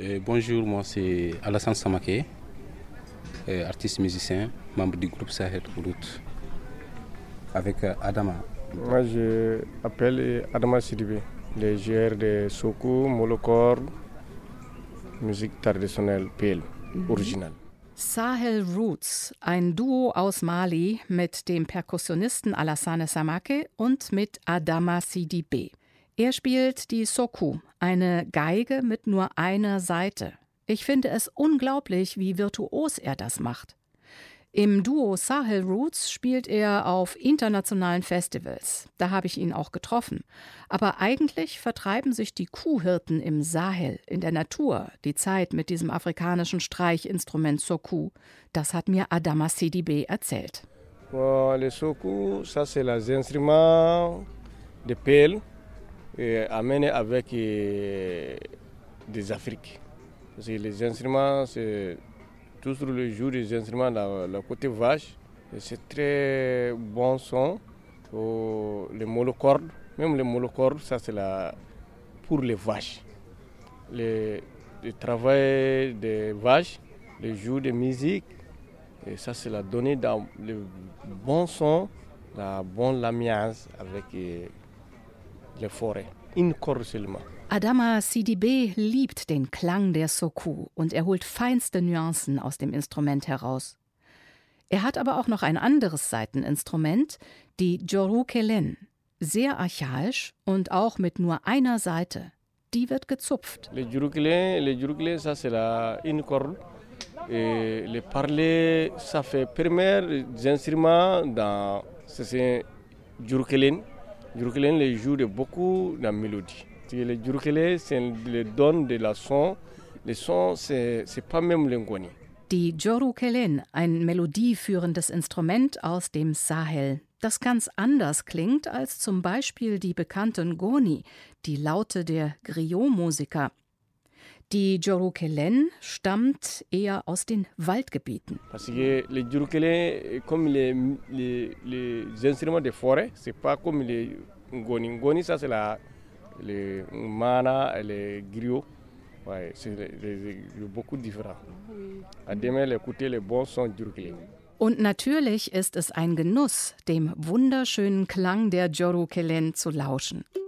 Bonjour, moi c'est Alassane Samaké, artiste musicien, membre du groupe Sahel Route, avec Adama. Moi je m'appelle Adama Sidibé, le joueur de Soukou, Molokor, musique traditionnelle PL, original. Sahel Roots, ein Duo aus Mali mit dem Perkussionisten Alassane Samake und mit Adama Sidibé. Er spielt die Soukou, eine Geige mit nur einer Saite. Ich finde es unglaublich, wie virtuos er das macht. Im Duo Sahel Roots spielt er auf internationalen Festivals. Da habe ich ihn auch getroffen. Aber eigentlich vertreiben sich die Kuhhirten im Sahel, in der Natur, die Zeit mit diesem afrikanischen Streichinstrument Soukou. Das hat mir Adama Sidibé erzählt. Le Soukou, ça c'est les instruments de pelle amenés avec des Afriques. Parce que les instruments, c'est toujours le jour des instruments dans le côté vache. Et c'est très bon son. Les monocordes, même les monocordes, ça c'est pour les vaches. Le travail des vaches, le jour de musique, et ça c'est la donnée dans le bon son, la bonne l'ambiance avec les forêts. Une corde seulement. Adama Sidibé liebt den Klang der Soukou und er holt feinste Nuancen aus dem Instrument heraus. Er hat aber auch noch ein anderes Saiteninstrument, die Djoroukelen, sehr archaisch und auch mit nur einer Saite. Die wird gezupft. Le Djoroukelen, ça c'est une corde. Et le parler, ça fait premier instrument dans c'est Djoroukelen. Djoroukelen les joue de beaucoup de mélodies. Le Djoroukelen, c'est le don de la son. Le son, c'est pas même le Ngoni. Die Djoroukelen, ein melodieführendes Instrument aus dem Sahel, das ganz anders klingt als zum Beispiel die bekannten Ngoni, die Laute der Griot-Musiker. Die Djoroukelen stammt eher aus den Waldgebieten. Parce que les Djoroukelen, comme les instruments de forêt, c'est pas comme les Ngoni. Ngoni, ça c'est les mana et les griots. Ouais, c'est beaucoup différent. À demain, écouter les bons sons Djoroukelen. Und natürlich ist es ein Genuss, dem wunderschönen Klang der Djoroukelen zu lauschen.